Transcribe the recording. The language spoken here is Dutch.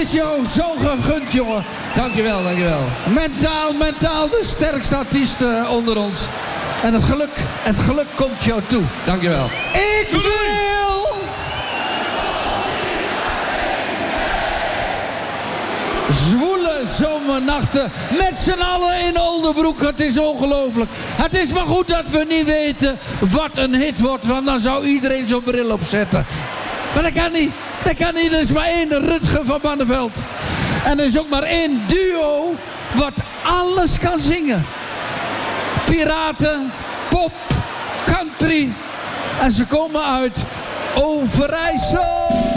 is jou zo gegund, jongen. Dankjewel, dankjewel. Mentaal de sterkste artiest onder ons. En het geluk komt jou toe. Dankjewel. Ik wil... zwoele zomernachten met z'n allen in Oldebroek. Het is ongelooflijk. Het is maar goed dat we niet weten wat een hit wordt, want dan zou iedereen zo'n bril opzetten. Maar dat kan niet. Dat kan niet. Er is maar één Rutger van Barneveld. En er is ook maar één duo wat alles kan zingen. Piraten, pop, country. En ze komen uit Overijssel.